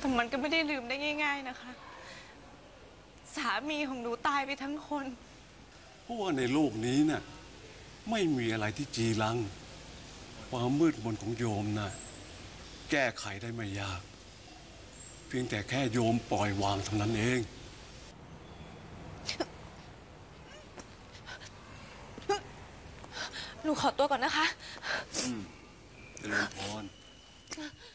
แต่มันก็ไม่ได้ลืมได้ง่ายๆนะคะสามีของหนูตายไปทั้งคนเพราะว่าในโลกนี้น่ะไม่มีอะไรที่จีรังความมืดมนของโยมน่ะแก้ไขได้ไม่ยากเพียงแต่แค่โยมปล่อยวางเท่านั้นเองหนูขอตัวก่อนนะคะเจริญพร